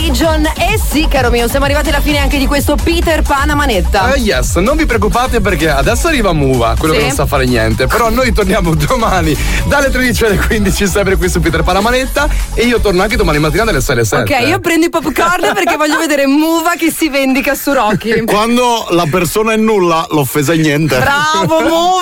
Religion. E sì, caro mio, siamo arrivati alla fine anche di questo Peter Pan a manetta. Yes, non vi preoccupate perché adesso arriva Muva, quello che non sa fare niente. Però noi torniamo domani dalle 13 alle 15 sempre qui su Peter Pan a manetta. E io torno anche domani mattina dalle 6 alle 7. Ok, io prendo i popcorn perché voglio vedere Muva che si vendica su Rocky. Quando la persona è nulla, l'offesa è niente. Bravo Muva!